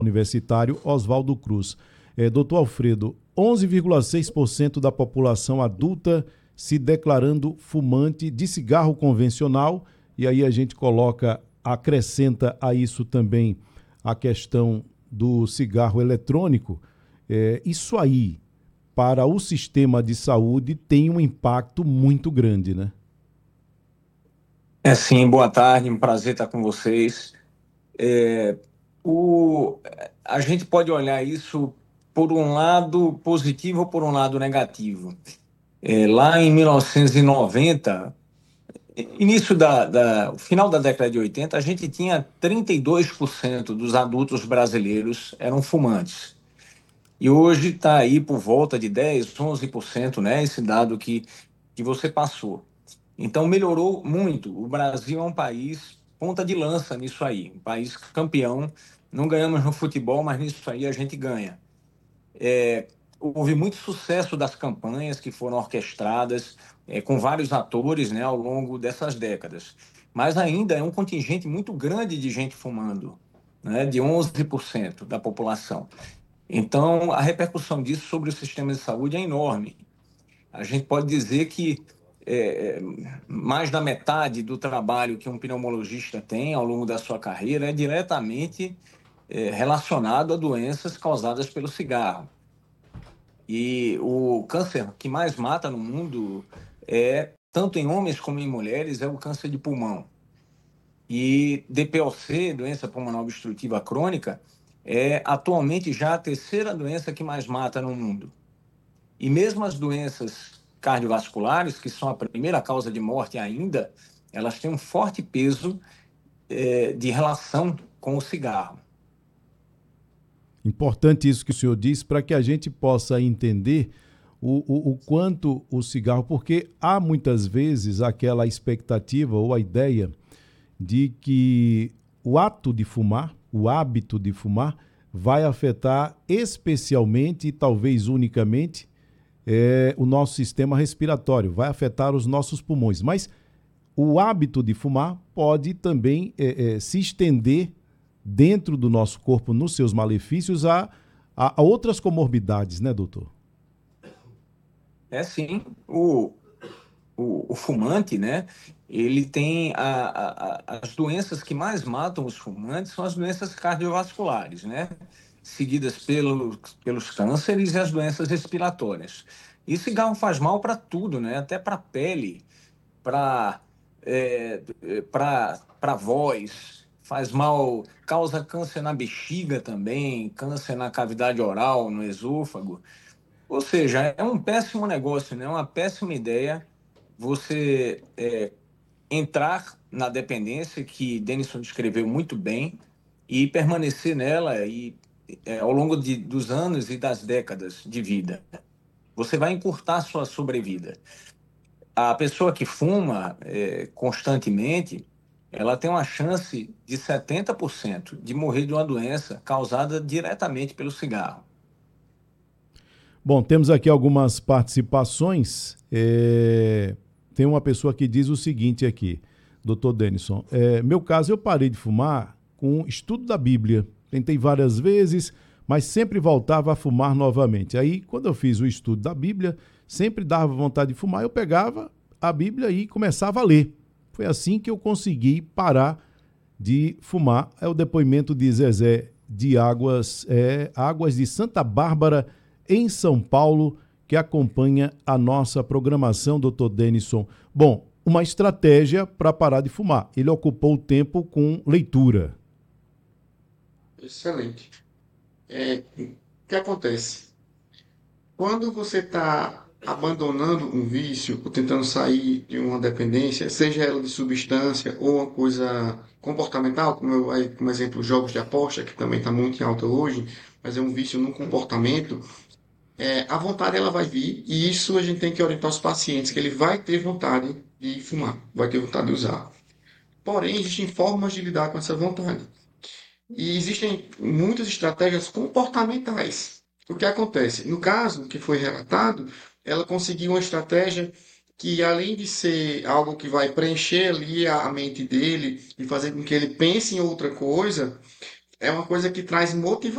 Universitário Oswaldo Cruz. Doutor Alfredo, 11,6% da população adulta se declarando fumante de cigarro convencional, e aí a gente acrescenta a isso também a questão do cigarro eletrônico. Isso aí, para o sistema de saúde, tem um impacto muito grande, né? Sim, boa tarde, um prazer estar com vocês. É, a gente pode olhar isso por um lado positivo ou por um lado negativo. Lá em 1990, final da década de 80, a gente tinha 32% dos adultos brasileiros eram fumantes. E hoje está aí por volta de 10, 11%, né? Esse dado que você passou. Então melhorou muito. O Brasil é um país ponta de lança nisso aí, um país campeão. Não ganhamos no futebol, mas nisso aí a gente ganha. Houve muito sucesso das campanhas que foram orquestradas com vários atores, né, ao longo dessas décadas. Mas ainda é um contingente muito grande de gente fumando, né, de 11% da população. Então, a repercussão disso sobre o sistema de saúde é enorme. A gente pode dizer que mais da metade do trabalho que um pneumologista tem ao longo da sua carreira é diretamente relacionado a doenças causadas pelo cigarro. E o câncer que mais mata no mundo tanto em homens como em mulheres, é o câncer de pulmão. E DPOC, doença pulmonar obstrutiva crônica, é atualmente já a terceira doença que mais mata no mundo. E mesmo as doenças cardiovasculares, que são a primeira causa de morte ainda, elas têm um forte peso de relação com o cigarro. Importante isso que o senhor disse para que a gente possa entender o quanto o cigarro, porque há muitas vezes aquela expectativa ou a ideia de que o ato de fumar, o hábito de fumar, vai afetar especialmente e talvez unicamente o nosso sistema respiratório, vai afetar os nossos pulmões. Mas o hábito de fumar pode também se estender dentro do nosso corpo, nos seus malefícios, a outras comorbidades, né, doutor? Sim. O fumante, né? Ele tem as doenças que mais matam os fumantes são as doenças cardiovasculares, né? Seguidas pelos cânceres e as doenças respiratórias. E cigarro faz mal para tudo, né? Até para a pele, para para voz, faz mal, causa câncer na bexiga também, câncer na cavidade oral, no esôfago. Ou seja, é um péssimo negócio, né? Uma péssima ideia você entrar na dependência que Denison descreveu muito bem e permanecer nela ao longo dos anos e das décadas de vida. Você vai encurtar sua sobrevida. A pessoa que fuma constantemente, ela tem uma chance de 70% de morrer de uma doença causada diretamente pelo cigarro. Bom, temos aqui algumas participações. Tem uma pessoa que diz o seguinte aqui, doutor Denison. Meu caso, eu parei de fumar com estudo da Bíblia. Tentei várias vezes, mas sempre voltava a fumar novamente. Aí, quando eu fiz o estudo da Bíblia, sempre dava vontade de fumar. Eu pegava a Bíblia e começava a ler. Foi assim que eu consegui parar de fumar. É o depoimento de Zezé de Águas de Santa Bárbara, em São Paulo, que acompanha a nossa programação, doutor Denison. Bom, uma estratégia para parar de fumar. Ele ocupou o tempo com leitura. Excelente. O que acontece? Quando você está abandonando um vício ou tentando sair de uma dependência, seja ela de substância ou uma coisa comportamental, como exemplo, jogos de aposta, que também está muito em alta hoje, mas é um vício no comportamento, a vontade ela vai vir, e isso a gente tem que orientar os pacientes, que ele vai ter vontade de fumar, vai ter vontade de usar. Porém, existem formas de lidar com essa vontade. E existem muitas estratégias comportamentais. O que acontece? No caso que foi relatado, ela conseguiu uma estratégia que, além de ser algo que vai preencher ali a mente dele e fazer com que ele pense em outra coisa, é uma coisa que traz motivação